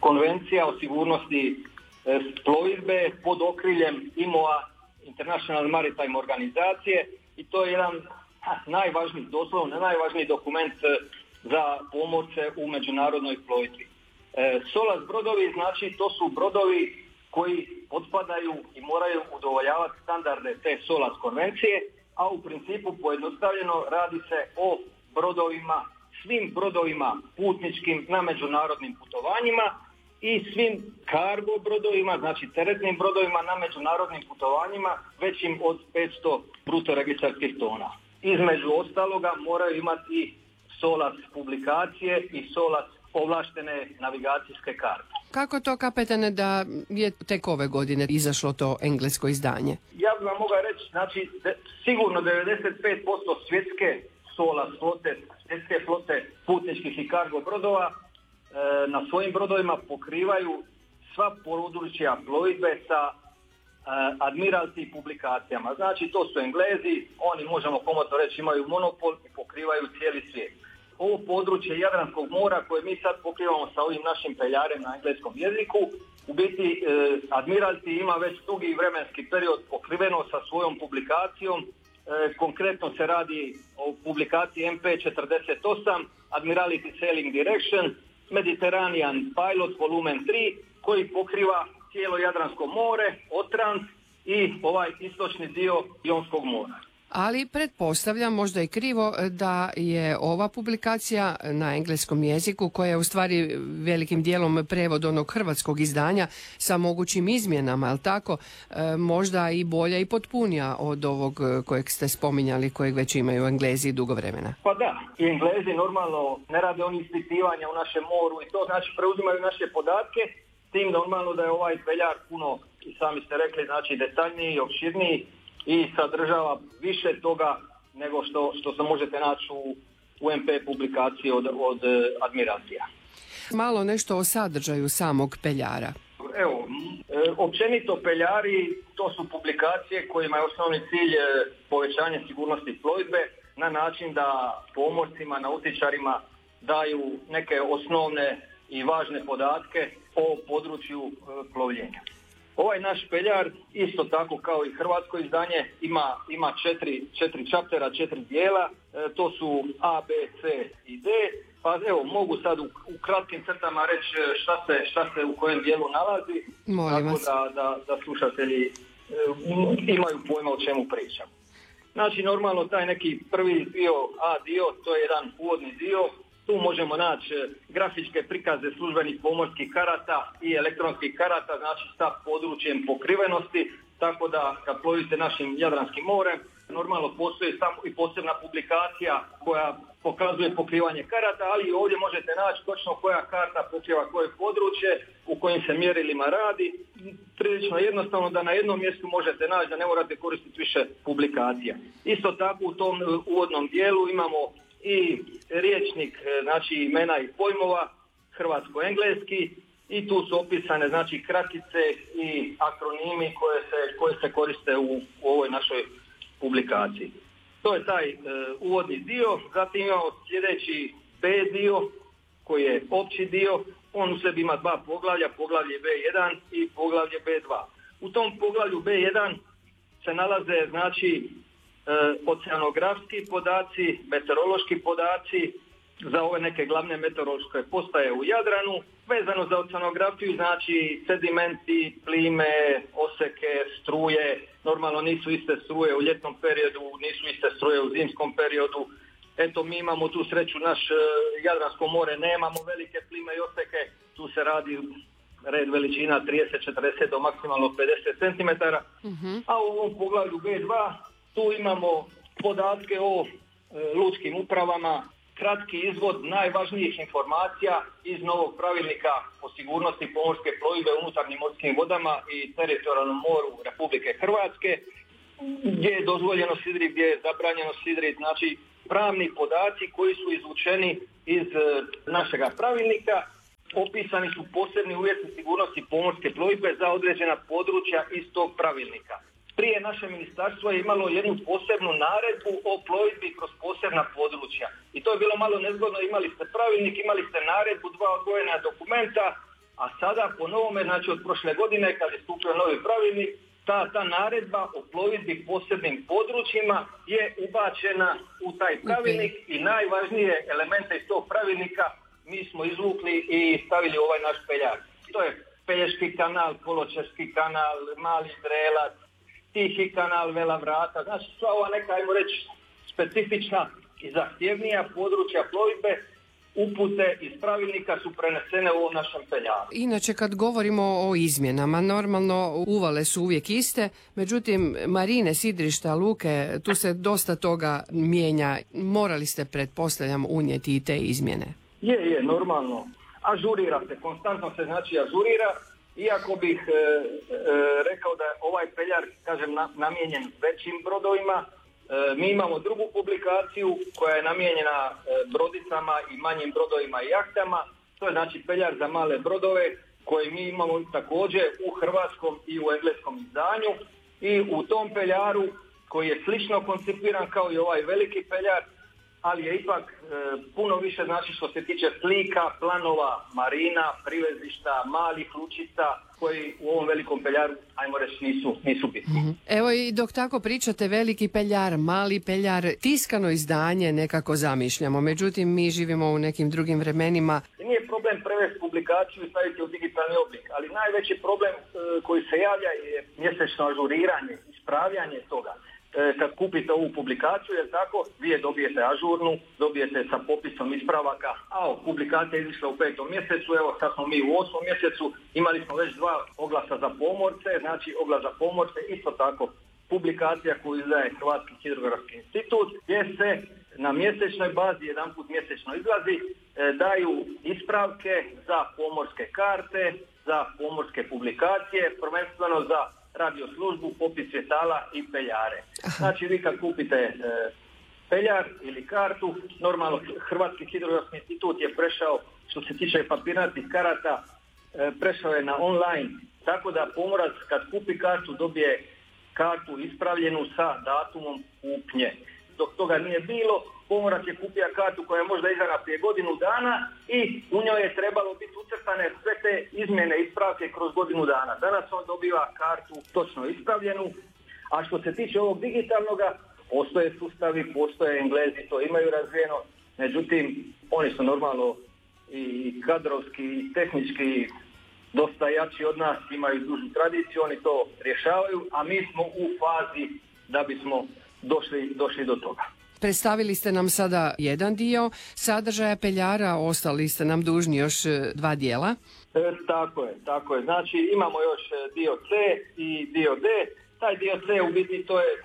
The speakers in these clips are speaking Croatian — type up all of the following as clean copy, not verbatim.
konvencija o sigurnosti plovidbe pod okriljem IMO-a, International Maritime organizacije, i to je jedan najvažniji, doslovno najvažniji dokument za pomorce u međunarodnoj plovidbi. SOLAS brodovi, znači to su brodovi koji potpadaju i moraju udovoljavati standarde te SOLAS konvencije, a u principu pojednostavljeno radi se o brodovima, svim brodovima putničkim na međunarodnim putovanjima i svim cargo brodovima, znači teretnim brodovima na međunarodnim putovanjima većim od 500 bruto registarskih tona. Između ostaloga moraju imati i SOLAS publikacije i SOLAS ovlaštene navigacijske karte. Kako to, kapetane, da je tek ove godine izašlo to englesko izdanje? Ja bih vam mogao reći, znači sigurno 95% svjetske SOLAS flote, svjetske flote putničkih i cargo brodova na svojim brodovima pokrivaju sva područja plovidbe sa Admiralty publikacijama. Znači to su Englezi, oni možemo komotno reći imaju monopol i pokrivaju cijeli svijet. Ovo područje Jadranskog mora koje mi sad pokrivamo sa ovim našim peljarem na engleskom jeziku, u biti Admiralty ima već dugi vremenski period pokriveno sa svojom publikacijom. Konkretno se radi o publikaciji MP48, Admiralty Sailing Direction, Mediterranean Pilot Volumen 3, koji pokriva cijelo Jadransko more, Otrans i ovaj istočni dio Jonskog mora. Ali pretpostavljam, možda i krivo, da je ova publikacija na engleskom jeziku, koja je u stvari velikim dijelom prevod onog hrvatskog izdanja sa mogućim izmjenama, ali tako, možda i bolja i potpunija od ovog kojeg ste spominjali, kojeg već imaju Englezi dugo vremena. Pa da, i Englezi normalno ne rade oni ispitivanja u našem moru i to, znači preuzimaju naše podatke, tim normalno da je ovaj peljar puno, i sami ste rekli, znači detaljniji i opširniji i sadržava više toga nego što se možete naći u MP publikaciji od Admiraltija. Malo nešto o sadržaju samog peljara. Evo, općenito peljari, to su publikacije kojima je osnovni cilj povećanje sigurnosti plovidbe na način da pomorcima, nautičarima daju neke osnovne i važne podatke o području plovljenja. Ovaj naš peljar, isto tako kao i hrvatsko izdanje, ima četiri čaptera, 4 dijela, to su A, B, C i D, pa evo mogu sad u kratkim crtama reći šta se u kojem dijelu nalazi, tako da slušatelji imaju pojma o čemu pričam. Znači normalno taj neki prvi dio, A dio, to je jedan uvodni dio. Tu možemo naći grafičke prikaze službenih pomorskih karata i elektronskih karata, znači sa područjem pokrivenosti, tako da kad plovite našim Jadranskim morem, normalno postoji samo i posebna publikacija koja pokazuje pokrivanje karata, ali ovdje možete naći točno koja karta pokriva koje područje, u kojim se mjerilima radi. Prilično jednostavno da na jednom mjestu možete naći, da ne morate koristiti više publikacija. Isto tako u tom uvodnom dijelu imamo i riječnik, znači imena i pojmova, hrvatsko-engleski, i tu su opisane znači kratice i akronimi koje se koriste u ovoj našoj publikaciji. To je taj uvodni dio. Zatim imamo sljedeći B dio koji je opći dio. On u sebi ima 2 poglavlja, poglavlje B1 i poglavlje B2. U tom poglavlju B1 se nalaze znači oceanografski podaci, meteorološki podaci za ove neke glavne meteorološke postaje u Jadranu. Vezano za oceanografiju, znači sedimenti, plime, oseke, struje. Normalno nisu iste struje u ljetnom periodu, nisu iste struje u zimskom periodu. Eto, mi imamo tu sreću, naš Jadransko more, nemamo velike plime i oseke, tu se radi red veličina 30-40 do maksimalno 50 cm. A u ovom poglavlju B2 tu imamo podatke o lučkim upravama, kratki izvod najvažnijih informacija iz novog pravilnika o sigurnosti pomorske plovidbe u unutarnjim morskim vodama i teritorijalnom moru Republike Hrvatske, gdje je dozvoljeno sidrit, gdje je zabranjeno sidrit, znači pravni podaci koji su izvučeni iz našega pravilnika. Opisani su posebni uvjeti sigurnosti pomorske plovidbe za određena područja iz tog pravilnika. Prije naše ministarstvo je imalo jednu posebnu naredbu o plovidbi kroz posebna područja. I to je bilo malo nezgodno, imali ste pravilnik, imali ste naredbu, 2 odvojena dokumenta a sada po novome, znači od prošle godine kad je stupio novi pravilnik, ta naredba o plovidbi posebnim područjima je ubačena u taj pravilnik i najvažnije elemente iz tog pravilnika mi smo izvukli i stavili ovaj naš peljar. To je Pelješki kanal, Koločeški kanal, Mali Drelac, Tihi kanal, Vela Vrata, znači sva ova neka, ajmo reći, specifična i zahtjevnija područja plovidbe, upute iz pravilnika su prenesene u ovom našem peljaru. Inače, kad govorimo o izmjenama, normalno uvale su uvijek iste, međutim, marine, sidrišta, luke, tu se dosta toga mijenja. Morali ste, pretpostavljam, unijeti i te izmjene. Je, normalno. Ažurira se, konstantno se znači ažurira, iako bih rekao da je ovaj peljar, kažem, namijenjen većim brodovima. Mi imamo drugu publikaciju koja je namijenjena brodicama i manjim brodovima i jahtama. To je znači peljar za male brodove koji mi imamo također u hrvatskom i u engleskom izdanju. I u tom peljaru koji je slično koncipiran kao i ovaj veliki peljar, ali je ipak puno više znači što se tiče slika, planova, marina, privezišta, malih lučica koji u ovom velikom peljaru, ajmo reći, nisu bitni. Evo i dok tako pričate, veliki peljar, mali peljar, tiskano izdanje nekako zamišljamo, međutim mi živimo u nekim drugim vremenima. Nije problem prevesti publikaciju i staviti u digitalni oblik, ali najveći problem koji se javlja je mjesečno ažuriranje, ispravljanje toga. Kad kupite ovu publikaciju, jer tako, vi je dobijete ažurnu, dobijete sa popisom ispravaka, a publikacija je izišla u 5. mjesecu, evo sad smo mi u 8. mjesecu, imali smo već 2 oglasa za pomorce, znači oglas za pomorce, isto tako publikacija koju izdaje Hrvatski hidrografski institut, gdje se na mjesečnoj bazi, jedanput mjesečno izlazi, daju ispravke za pomorske karte, za pomorske publikacije, prvenstveno za radio službu, popis svjetala i peljare. Znači vi kad kupite peljar ili kartu, normalno Hrvatski hidrografski institut je prešao, što se tiče papirnatih karata, prešao je na online, tako da pomorac kad kupi kartu dobije kartu ispravljenu sa datumom kupnje. Dok toga nije bilo, pomorac je kupio kartu koja je možda izdana prije godinu dana i u njoj je trebalo biti ucrtane sve te izmjene, ispravke kroz godinu dana. Danas on dobiva kartu točno ispravljenu, a što se tiče ovog digitalnoga, postoje sustavi, postoje Englezi, to imaju razvijeno, međutim, oni su normalno i kadrovski i tehnički dosta jači od nas, imaju dužu tradiciju, oni to rješavaju, a mi smo u fazi da bismo došli do toga. Predstavili ste nam sada jedan dio sadržaja peljara, ostali ste nam dužni još 2 dijela. Tako je. Znači imamo još dio C i dio D. Taj dio C u biti to je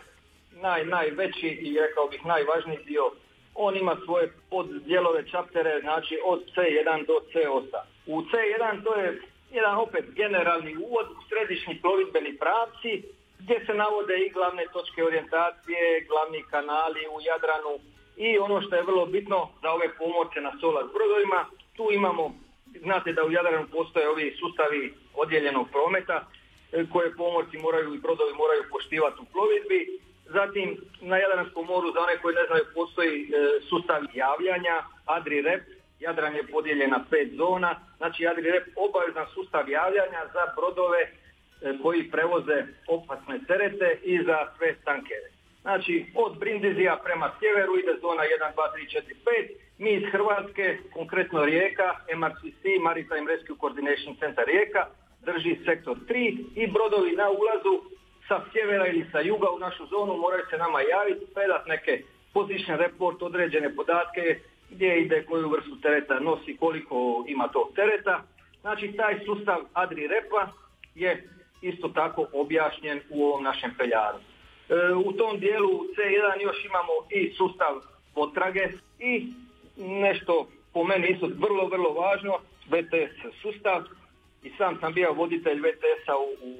najveći i rekao bih najvažniji dio. On ima svoje poddijelove čaptere, znači od C1 do C8. U C1 to je jedan opet generalni uvod u središnji plovidbeni pravci, gdje se navode i glavne točke orijentacije, glavni kanali u Jadranu i ono što je vrlo bitno za ove pomorce na solar brodovima. Tu imamo, znate da u Jadranu postoje ovi sustavi odjeljenog prometa koje pomorci moraju i brodovi moraju poštivati u plovidbi. Zatim na Jadranskom moru, za one koji ne znaju, postoji sustav javljanja, AdriRep. Jadran je podijeljen na 5 zona, znači AdriRep obavezan sustav javljanja za brodove koji prevoze opasne terete i za sve tankere. Znači, od Brindizija prema sjeveru ide zona 1, 2, 3, 4, 5. Mi iz Hrvatske, konkretno Rijeka, MRCC, Maritime Rescue Coordination Center Rijeka, drži sektor 3 i brodovi na ulazu sa sjevera ili sa juga u našu zonu moraju se nama javiti, predati neke position report, određene podatke, gdje ide, koju vrstu tereta nosi, koliko ima tog tereta. Znači, taj sustav AdriRepa je isto tako objašnjen u ovom našem peljaru. U tom dijelu C1 još imamo i sustav potrage i nešto po meni isto vrlo važno, VTS sustav. I sam bio voditelj VTS-a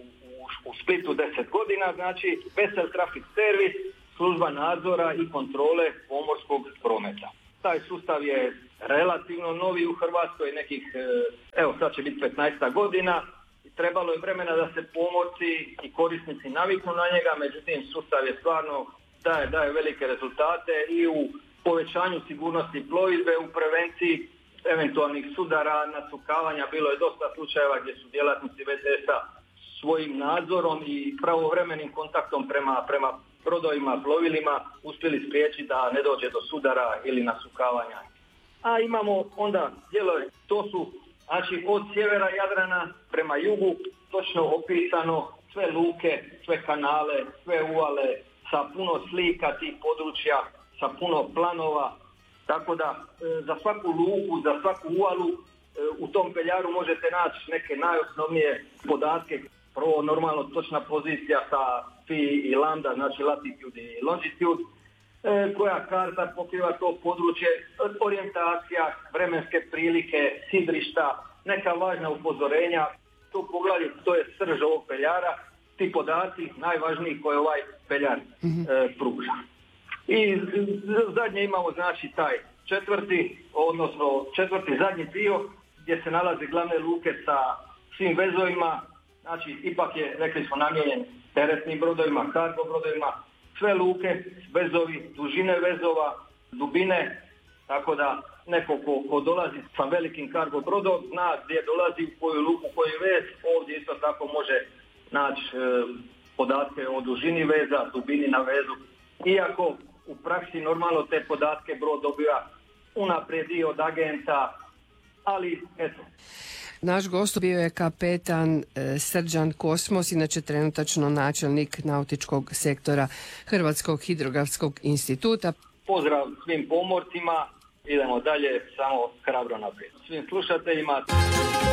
u Splitu 10 godina, znači Vessel Traffic Service, služba nadzora i kontrole pomorskog prometa. Taj sustav je relativno novi u Hrvatskoj, nekih, evo sad će biti 15 godina. Trebalo je vremena da se pomorci i korisnici naviknu na njega, međutim sustav je stvarno daje velike rezultate i u povećanju sigurnosti plovidbe, u prevenciji eventualnih sudara, nasukavanja. Bilo je dosta slučajeva gdje su djelatnici VTS-a svojim nadzorom i pravovremenim kontaktom prema brodovima, plovilima uspjeli spriječiti da ne dođe do sudara ili nasukavanja. A imamo onda dijelove, to su znači od sjevera Jadrana prema jugu, točno opisano sve luke, sve kanale, sve uvale, sa puno slika tih područja, sa puno planova. Tako da za svaku luku, za svaku uvalu u tom peljaru možete naći neke najosnovnije podatke. Prvo normalno točna pozicija sa pi i lambda, znači latitude i longitude, koja karta pokriva to područje, orijentacija, vremenske prilike, sidrišta, neka važna upozorenja. To poglavlje, to je srž ovog peljara, ti podaci najvažniji koje ovaj peljar pruža. I zadnje imamo znači taj četvrti zadnji dio gdje se nalaze glavne luke sa svim vezovima, znači ipak je, rekli smo, namijenjen teretnim brodovima, kargo brodovima, sve luke, vezovi, dužine vezova, dubine, tako da neko ko dolazi sa velikim kargo brodom zna gdje dolazi, u koju luku, koji vez, ovdje isto tako može naći podatke o dužini veza, dubini na vezu, iako u praksi normalno te podatke brod dobiva unaprijed i od agenta, ali eto. Naš gost bio je kapetan Srđan Kosmos, inače trenutačno načelnik nautičkog sektora Hrvatskog hidrografskog instituta. Pozdrav svim pomorcima, idemo dalje, samo hrabro naprijed. Svim slušateljima.